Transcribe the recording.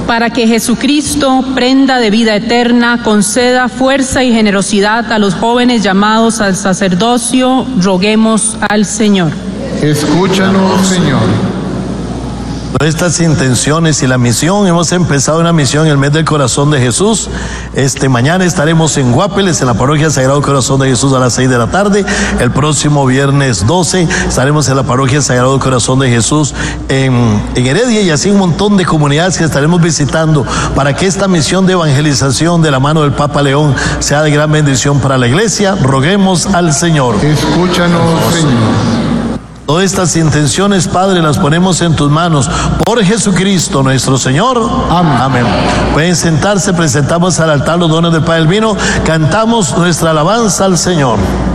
para que Jesucristo, prenda de vida eterna, conceda fuerza y generosidad a los jóvenes llamados al sacerdocio, roguemos al Señor. Escúchanos, Señor. Estas intenciones y la misión, hemos empezado una misión en el mes del corazón de Jesús. Mañana estaremos en Guápeles, en la parroquia Sagrado Corazón de Jesús a las 6 de la tarde. El próximo viernes 12 estaremos en la parroquia Sagrado Corazón de Jesús en Heredia, y así un montón de comunidades que estaremos visitando para que esta misión de evangelización de la mano del Papa León sea de gran bendición para la iglesia. Roguemos al Señor. Escúchanos, Señor. Todas estas intenciones, Padre, las ponemos en tus manos por Jesucristo nuestro Señor. Amén. Amén. Pueden sentarse, presentamos al altar los dones del pan y el vino, cantamos nuestra alabanza al Señor.